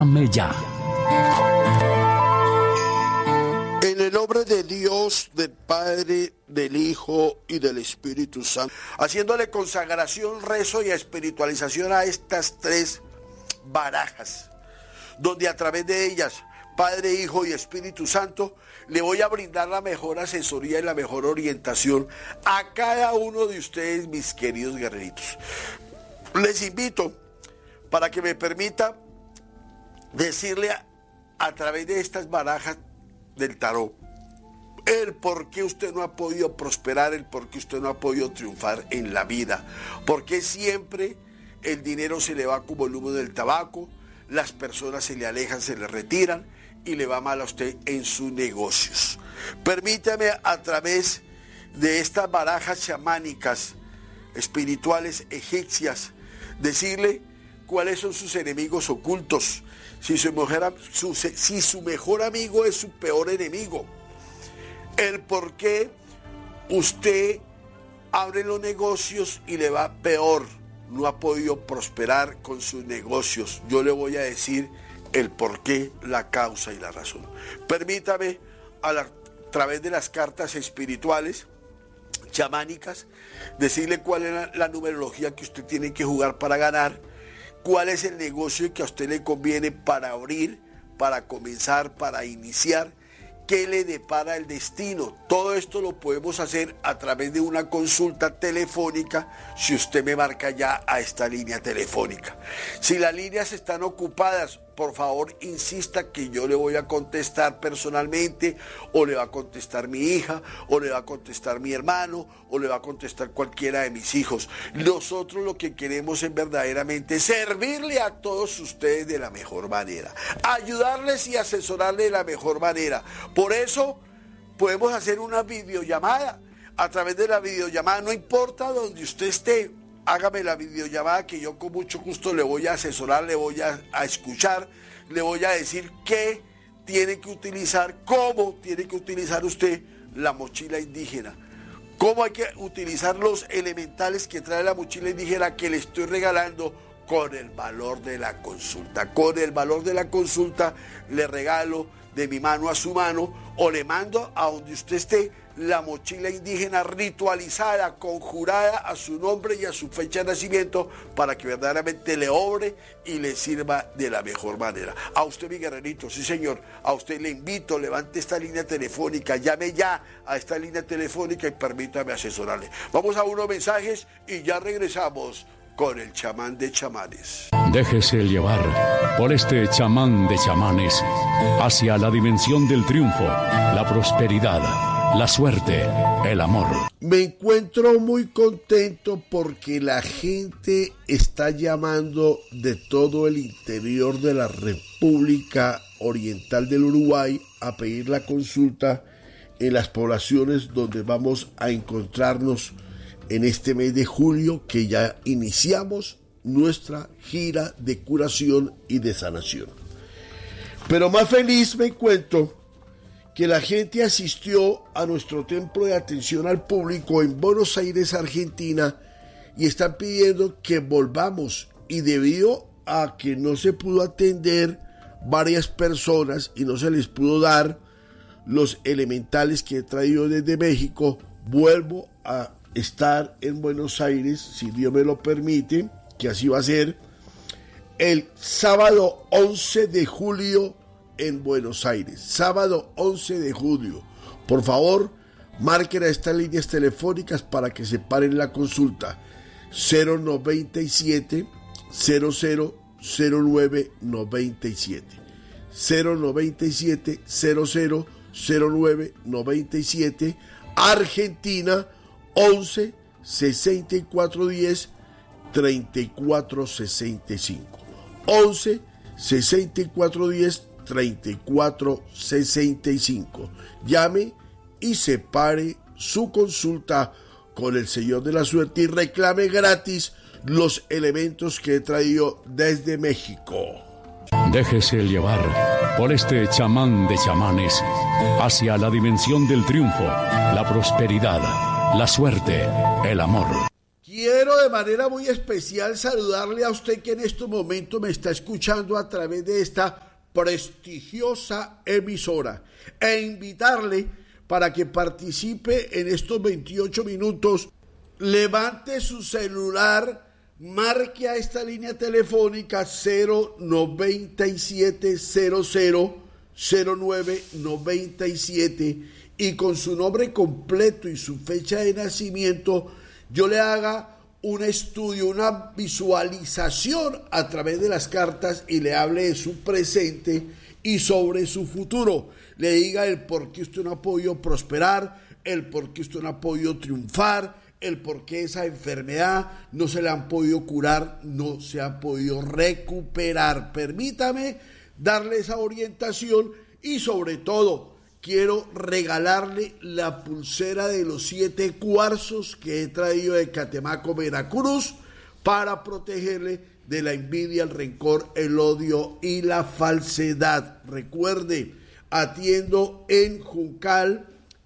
Ya. En el nombre de Dios, del Padre, del Hijo y del Espíritu Santo, haciéndole consagración, rezo y espiritualización a estas tres barajas, donde a través de ellas, Padre, Hijo y Espíritu Santo, le voy a brindar la mejor asesoría y la mejor orientación a cada uno de ustedes, mis queridos guerreritos. Les invito para que me permita decirle a través de estas barajas del tarot el por qué usted no ha podido prosperar, el por qué usted no ha podido triunfar en la vida, por qué siempre el dinero se le va como el humo del tabaco, las personas se le alejan, se le retiran y le va mal a usted en sus negocios. Permítame a través de estas barajas chamánicas, espirituales, egipcias, decirle cuáles son sus enemigos ocultos, si su mejor amigo es su peor enemigo, el por qué usted abre los negocios y le va peor, no ha podido prosperar con sus negocios. Yo le voy a decir el por qué, la causa y la razón. Permítame a través de las cartas espirituales chamánicas decirle cuál es la numerología que usted tiene que jugar para ganar, cuál es el negocio que a usted le conviene para abrir, para comenzar, para iniciar, qué le depara el destino. Todo esto lo podemos hacer a través de una consulta telefónica, si usted me marca ya a esta línea telefónica. Si las líneas están ocupadas, por favor insista que yo le voy a contestar personalmente, o le va a contestar mi hija, o le va a contestar mi hermano, o le va a contestar cualquiera de mis hijos. Nosotros lo que queremos es verdaderamente servirle a todos ustedes de la mejor manera, ayudarles y asesorarles de la mejor manera. Por eso podemos hacer una videollamada. A través de la videollamada, no importa donde usted esté, hágame la videollamada que yo con mucho gusto le voy a asesorar, le voy a escuchar, le voy a decir qué tiene que utilizar, cómo tiene que utilizar usted la mochila indígena, cómo hay que utilizar los elementales que trae la mochila indígena que le estoy regalando con el valor de la consulta. Con el valor de la consulta le regalo de mi mano a su mano, o le mando a donde usted esté la mochila indígena ritualizada, conjurada a su nombre y a su fecha de nacimiento, para que verdaderamente le obre y le sirva de la mejor manera. A usted, mi guerrerito, sí señor, a usted le invito, levante esta línea telefónica, llame ya a esta línea telefónica y permítame asesorarle. Vamos a unos mensajes y ya regresamos con el chamán de chamanes. Déjese llevar por este chamán de chamanes hacia la dimensión del triunfo, la prosperidad, la suerte, el amor. Me encuentro muy contento porque la gente está llamando de todo el interior de la República Oriental del Uruguay a pedir la consulta en las poblaciones donde vamos a encontrarnos en este mes de julio, que ya iniciamos nuestra gira de curación y de sanación. Pero más feliz me encuentro que la gente asistió a nuestro templo de atención al público en Buenos Aires, Argentina, y están pidiendo que volvamos, y debido a que no se pudo atender varias personas y no se les pudo dar los elementales que he traído desde México, vuelvo a estar en Buenos Aires, si Dios me lo permite, que así va a ser, el sábado 11 de julio en Buenos Aires, sábado 11 de julio. Por favor, marquen a estas líneas telefónicas para que se paren la consulta. 097 0009 97 097 0009 97, Argentina 11 64 10 34 65, 11 64 10 34 65. Llame y separe su consulta con el Señor de la Suerte y reclame gratis los elementos que he traído desde México. Déjese llevar por este chamán de chamanes hacia la dimensión del triunfo, la prosperidad, la suerte, el amor. Quiero de manera muy especial saludarle a usted que en estos momentos me está escuchando a través de esta prestigiosa emisora e invitarle para que participe en estos 28 minutos. Levante su celular, marque a esta línea telefónica 097000997 y con su nombre completo y su fecha de nacimiento yo le haga un estudio, una visualización a través de las cartas y le hable de su presente y sobre su futuro. Le diga el por qué usted no ha podido prosperar, el por qué usted no ha podido triunfar, el por qué esa enfermedad no se la han podido curar, no se ha podido recuperar. Permítame darle esa orientación y sobre todo quiero regalarle la pulsera de los 7 cuarzos que he traído de Catemaco, Veracruz, para protegerle de la envidia, el rencor, el odio y la falsedad. Recuerde, atiendo en Juncal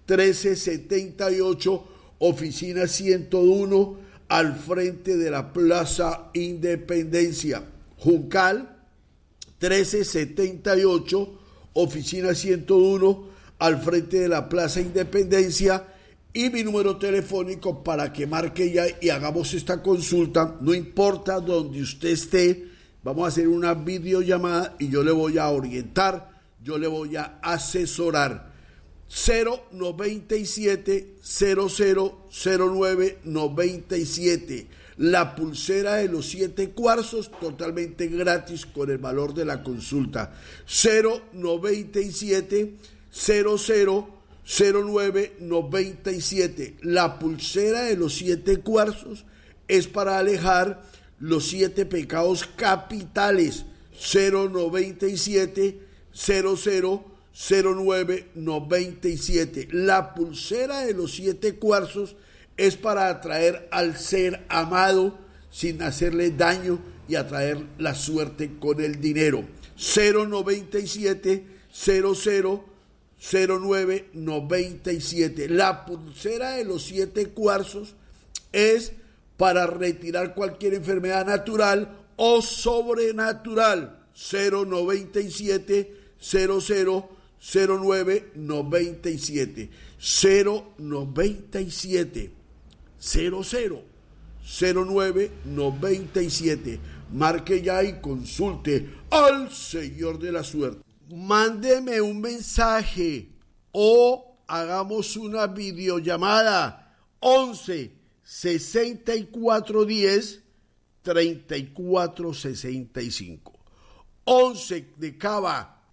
1378, oficina 101, al frente de la Plaza Independencia. Juncal 1378, oficina 101, al frente de la Plaza Independencia, y mi número telefónico para que marque ya y hagamos esta consulta. No importa donde usted esté, vamos a hacer una videollamada y yo le voy a orientar, yo le voy a asesorar. 097-000997, la pulsera de los 7 cuarzos, totalmente gratis con el valor de la consulta. 097-000997, la pulsera de los 7 cuarzos es para alejar los 7 pecados capitales. 097-000997. La pulsera de los 7 cuarzos es para atraer al ser amado sin hacerle daño y atraer la suerte con el dinero. 097-000997. La pulsera de los 7 cuarzos es para retirar cualquier enfermedad natural o sobrenatural. 097-000997. 097-000997. Marque ya y consulte al Señor de la Suerte. Mándeme un mensaje o hagamos una videollamada. 11 64 10 34 65. 11 de Cava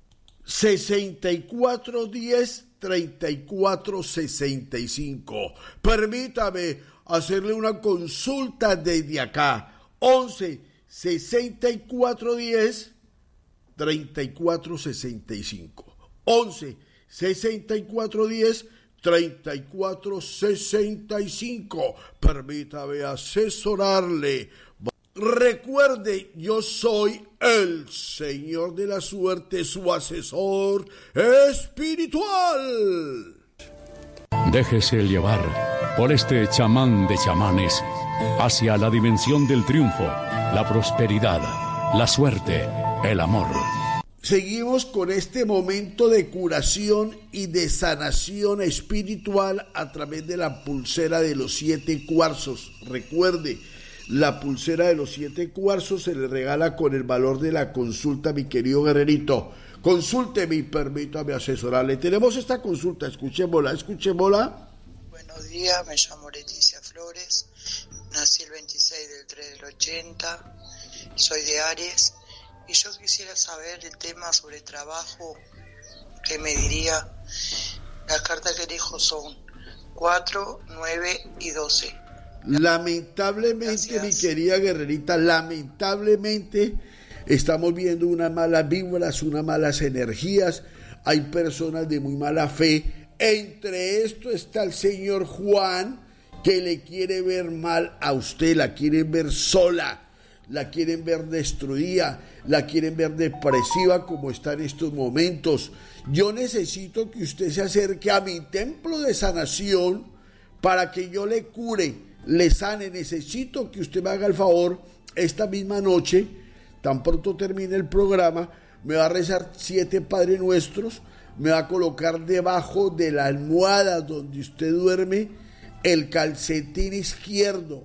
64 10 34 65. Permítame hacerle una consulta desde acá. 11 64 10 34 65. 11 64 10 34 65. Permítame asesorarle. Recuerde, yo soy el Señor de la Suerte, su asesor espiritual. Déjese llevar por este chamán de chamanes hacia la dimensión del triunfo, la prosperidad, la suerte, el amor. Seguimos con este momento de curación y de sanación espiritual a través de la pulsera de los 7 cuarzos. Recuerde, la pulsera de los 7 cuarzos se le regala con el valor de la consulta, mi querido guerrerito. Consúlteme y permítame asesorarle. Tenemos esta consulta, escuchémosla. Buenos días, me llamo Leticia Flores, nací el 26 del 3 del 80, soy de Aries, y yo quisiera saber el tema sobre trabajo, ¿qué me diría? Las cartas que elijo son 4, 9 y 12. Lamentablemente, gracias, mi querida guerrerita, lamentablemente estamos viendo unas malas víboras, unas malas energías. Hay personas de muy mala fe. Entre esto está el señor Juan, que le quiere ver mal a usted, la quieren ver sola, la quieren ver destruida, la quieren ver depresiva como está en estos momentos. Yo necesito que usted se acerque a mi templo de sanación para que yo le cure le sane. Necesito que usted me haga el favor, esta misma noche, tan pronto termine el programa, me va a rezar 7 Padre Nuestros, me va a colocar debajo de la almohada donde usted duerme el calcetín izquierdo,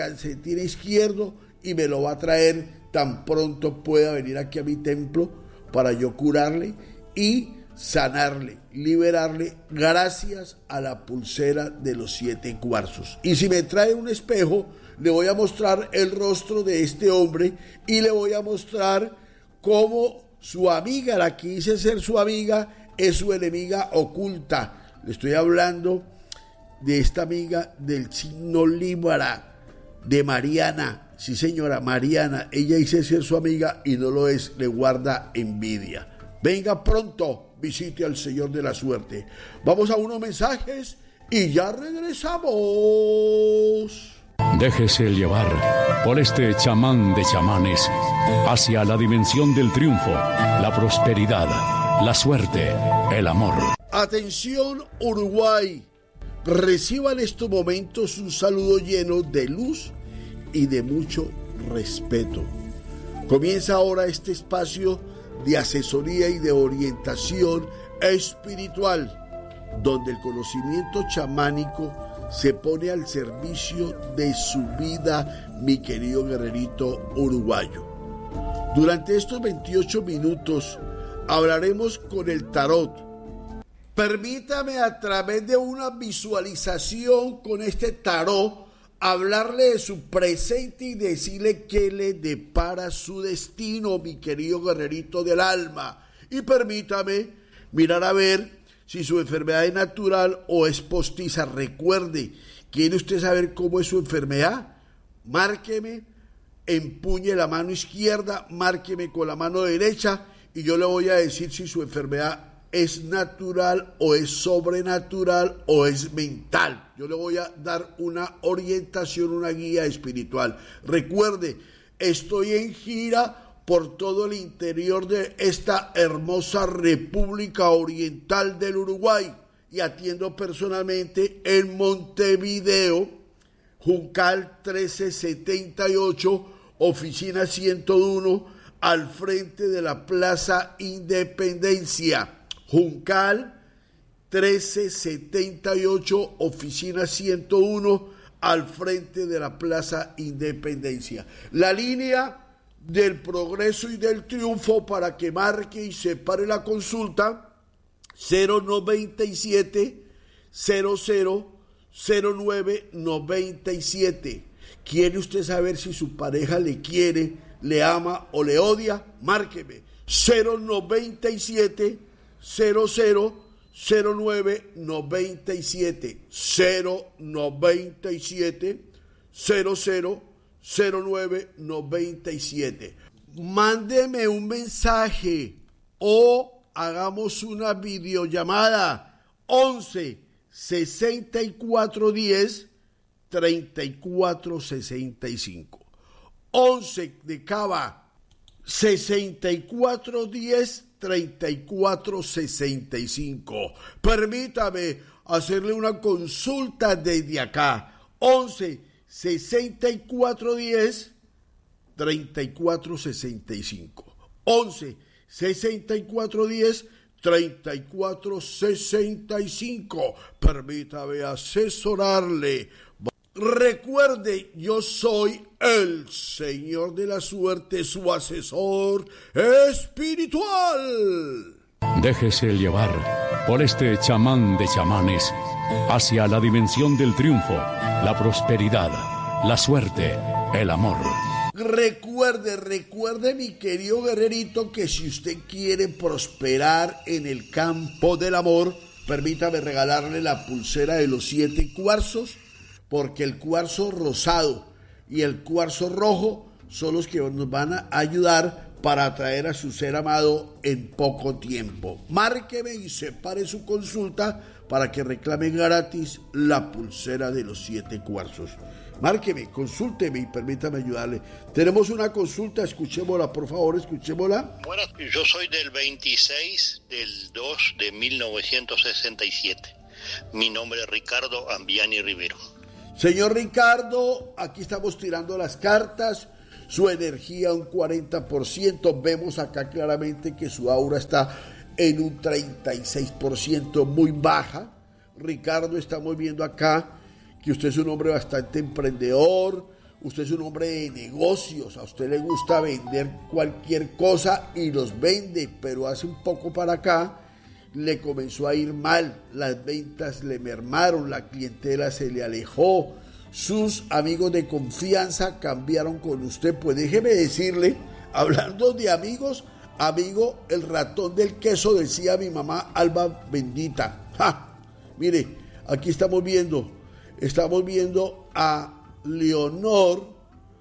y me lo va a traer tan pronto pueda venir aquí a mi templo para yo curarle y sanarle, liberarle, gracias a la pulsera de los 7 cuarzos. Y si me trae un espejo, le voy a mostrar el rostro de este hombre y le voy a mostrar cómo su amiga, la que dice ser su amiga, es su enemiga oculta. Le estoy hablando de esta amiga del signo Libra, de Mariana. Sí, señora, Mariana. Ella dice ser su amiga y no lo es, le guarda envidia. Venga pronto, visite al Señor de la Suerte. Vamos a unos mensajes y ya regresamos. Déjese llevar por este chamán de chamanes hacia la dimensión del triunfo, la prosperidad, la suerte, el amor. Atención, Uruguay. Reciba en estos momentos un saludo lleno de luz y de mucho respeto. Comienza ahora este espacio de asesoría y de orientación espiritual, donde el conocimiento chamánico se pone al servicio de su vida, mi querido guerrerito uruguayo. Durante estos 28 minutos hablaremos con el tarot. Permítame, a través de una visualización con este tarot, hablarle de su presente y decirle qué le depara su destino, mi querido guerrerito del alma. Y permítame mirar a ver si su enfermedad es natural o es postiza. Recuerde, ¿quiere usted saber cómo es su enfermedad? Márqueme, empuñe la mano izquierda, márqueme con la mano derecha y yo le voy a decir si su enfermedad es natural o es sobrenatural o es mental. Yo le voy a dar una orientación, una guía espiritual. Recuerde, estoy en gira por todo el interior de esta hermosa República Oriental del Uruguay y atiendo personalmente en Montevideo, Juncal 1378, oficina 101, al frente de la Plaza Independencia. Juncal 1378, oficina 101, al frente de la Plaza Independencia. La línea del progreso y del triunfo para que marque y separe la consulta: 097 0009 97. ¿Quiere usted saber si su pareja le quiere, le ama o le odia? Márqueme 097 0009 97 097 0009 97. Mándeme un mensaje o hagamos una videollamada 11 6410 3465. 11 de Cava 6410 3465. Permítame hacerle una consulta desde acá. 11 6410 3465. 11 6410 3465. Permítame asesorarle. Recuerde, yo soy el Señor de la Suerte, su asesor espiritual. Déjese llevar por este chamán de chamanes hacia la dimensión del triunfo, la prosperidad, la suerte, el amor. Recuerde, mi querido guerrerito, que si usted quiere prosperar en el campo del amor, permítame regalarle la pulsera de los 7 cuarzos, porque el cuarzo rosado y el cuarzo rojo son los que nos van a ayudar para atraer a su ser amado en poco tiempo. Márqueme y separe su consulta para que reclame gratis la pulsera de los 7 cuarzos. Márqueme, consúlteme y permítame ayudarle. Tenemos una consulta, escuchémosla, por favor, escuchémosla. Bueno, yo soy del 26 del 2 de 1967. Mi nombre es Ricardo Ambiani Rivero. Señor Ricardo, aquí estamos tirando las cartas, su energía un 40%, vemos acá claramente que su aura está en un 36%, muy baja. Ricardo, estamos viendo acá que usted es un hombre bastante emprendedor, usted es un hombre de negocios, a usted le gusta vender cualquier cosa y los vende, pero hace un poco para acá le comenzó a ir mal, las ventas le mermaron, la clientela se le alejó, sus amigos de confianza cambiaron con usted. Pues déjeme decirle, hablando de amigos, amigo, el ratón del queso, decía mi mamá Alba bendita. ¡Ja! Mire, aquí estamos viendo a Leonor,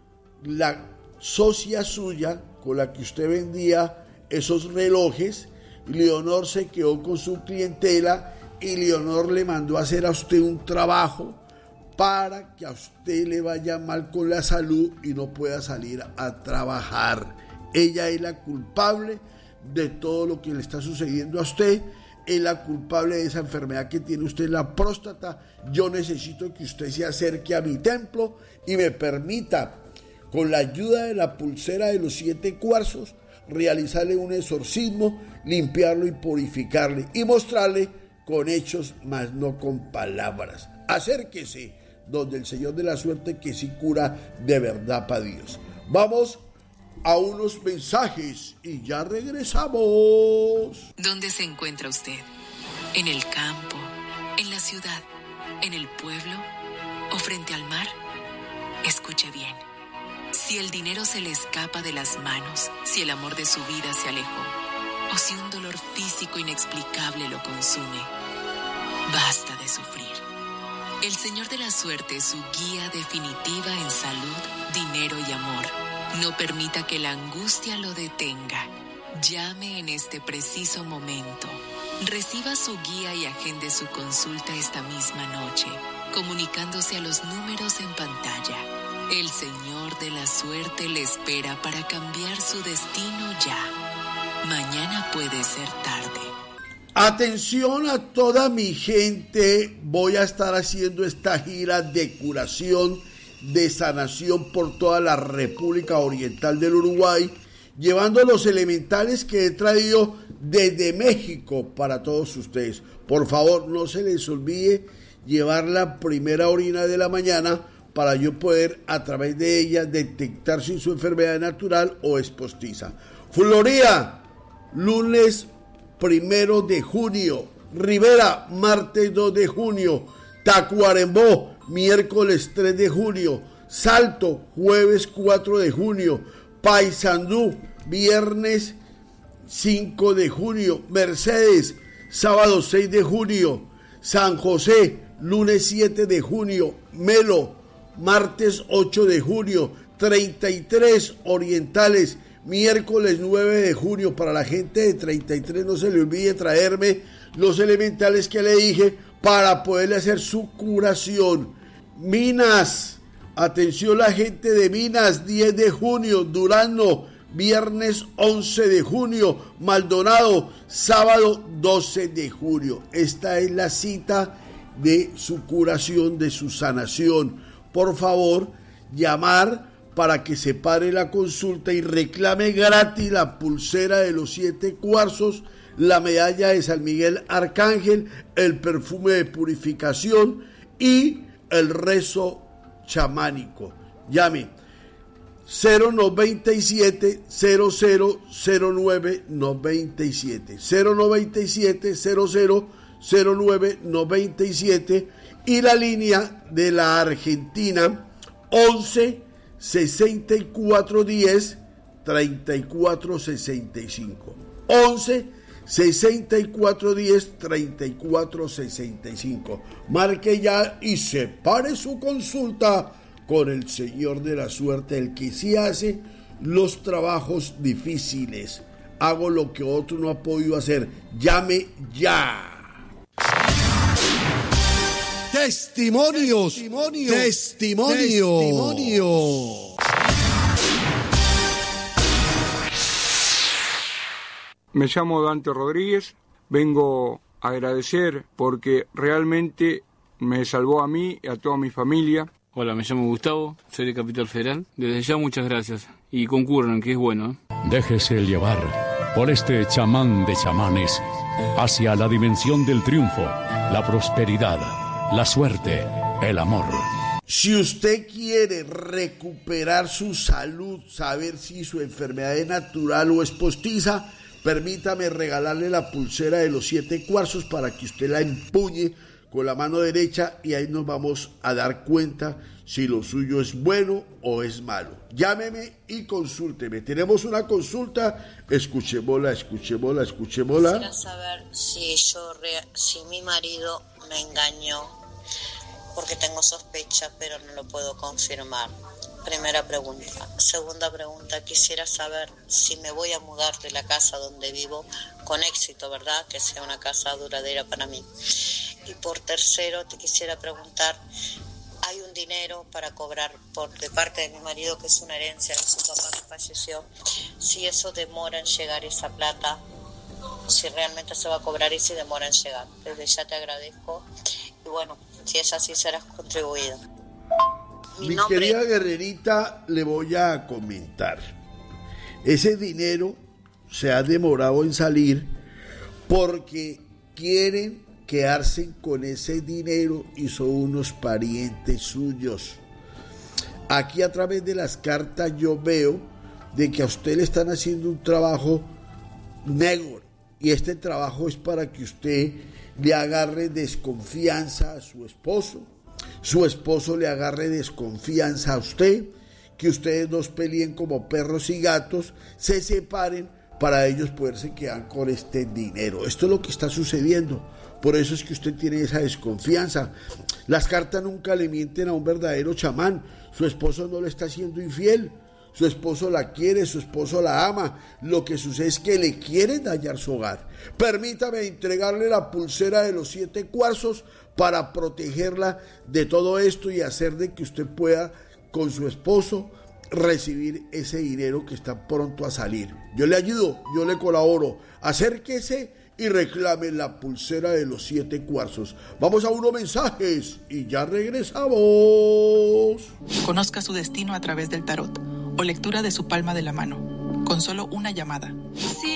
la socia suya con la que usted vendía esos relojes. Leonor se quedó con su clientela y Leonor le mandó a hacer a usted un trabajo para que a usted le vaya mal con la salud y no pueda salir a trabajar. Ella es la culpable de todo lo que le está sucediendo a usted, es la culpable de esa enfermedad que tiene usted en la próstata. Yo necesito que usted se acerque a mi templo y me permita, con la ayuda de la pulsera de los 7 cuarzos, realizarle un exorcismo, limpiarlo y purificarle y mostrarle con hechos, mas no con palabras. Acérquese donde el Señor de la suerte, que sí cura de verdad para Dios. Vamos a unos mensajes y ya regresamos. ¿Dónde se encuentra usted? ¿En el campo? ¿En la ciudad? ¿En el pueblo? ¿O frente al mar? Escuche bien. Si el dinero se le escapa de las manos, si el amor de su vida se alejó, o si un dolor físico inexplicable lo consume, basta de sufrir. El Señor de la Suerte es su guía definitiva en salud, dinero y amor. No permita que la angustia lo detenga. Llame en este preciso momento. Reciba su guía y agende su consulta esta misma noche, comunicándose a los números en pantalla. El Señor de la Suerte le espera para cambiar su destino ya. Mañana puede ser tarde. Atención a toda mi gente, voy a estar haciendo esta gira de curación, de sanación por toda la República Oriental del Uruguay, llevando los elementales que he traído desde México para todos ustedes. Por favor, no se les olvide llevar la primera orina de la mañana para yo poder a través de ella detectar si su enfermedad es natural o es postiza. Florida, lunes 1 de junio, Rivera, martes 2 de junio, Tacuarembó, miércoles 3 de junio, Salto, jueves 4 de junio, Paysandú, viernes 5 de junio, Mercedes, sábado 6 de junio, San José, lunes 7 de junio, Melo, martes 8 de junio, 33 Orientales, miércoles 9 de junio. Para la gente de 33 no se le olvide traerme los elementales que le dije para poderle hacer su curación. Minas, atención la gente de Minas, 10 de junio, Durazno, viernes 11 de junio, Maldonado, sábado 12 de junio. Esta es la cita de su curación, de su sanación. Por favor, llamar para que se pare la consulta y reclame gratis la pulsera de los 7 cuarzos, la medalla de San Miguel Arcángel, el perfume de purificación y el rezo chamánico. Llame 097 0009 97 097 0009 97 y la línea de la Argentina 11 64 10 34 65 11 64 10 34 65. Marque ya y separe su consulta con el Señor de la Suerte, el que sí hace los trabajos difíciles. Hago lo que otro no ha podido hacer. Llame ya. Testimonios. Me llamo Dante Rodríguez, vengo a agradecer porque realmente me salvó a mí y a toda mi familia. Hola, me llamo Gustavo, soy de Capital Federal. Desde ya muchas gracias y concurran, que es bueno. Déjese llevar por este chamán de chamanes hacia la dimensión del triunfo, la prosperidad, la suerte, el amor. Si usted quiere recuperar su salud, saber si su enfermedad es natural o es postiza, permítame regalarle la pulsera de los 7 cuarzos para que usted la empuñe con la mano derecha y ahí nos vamos a dar cuenta si lo suyo es bueno o es malo. Llámeme y consúlteme. Tenemos una consulta, escuchémosla. Quisiera saber si mi marido me engañó, porque tengo sospecha, pero no lo puedo confirmar. Primera pregunta. Segunda pregunta, quisiera saber si me voy a mudar de la casa donde vivo con éxito, ¿verdad? Que sea una casa duradera para mí. Y por tercero, te quisiera preguntar, hay un dinero para cobrar de parte de mi marido, que es una herencia de su papá que falleció. Si eso demora en llegar esa plata, si realmente se va a cobrar y si demora en llegar. Desde ya te agradezco. Y bueno, si es así, serás contribuido. Mi querida guerrerita, le voy a comentar. Ese dinero se ha demorado en salir porque quieren quedarse con ese dinero y son unos parientes suyos. Aquí a través de las cartas yo veo de que a usted le están haciendo un trabajo negro y este trabajo es para que usted le agarre desconfianza a su esposo le agarre desconfianza a usted, que ustedes dos peleen como perros y gatos, se separen para ellos poderse quedar con este dinero. Esto es lo que está sucediendo, por eso es que usted tiene esa desconfianza. Las cartas nunca le mienten a un verdadero chamán, su esposo no le está siendo infiel, su esposo la quiere, su esposo la ama, lo que sucede es que le quieren dañar su hogar. Permítame entregarle la pulsera de los 7 cuarzos para protegerla de todo esto y hacer de que usted pueda con su esposo recibir ese dinero que está pronto a salir. Yo le ayudo, yo le colaboro. Acérquese y reclame la pulsera de los 7 cuarzos. Vamos a unos mensajes y ya regresamos. Conozca su destino a través del tarot o lectura de su palma de la mano, con solo una llamada. Sí.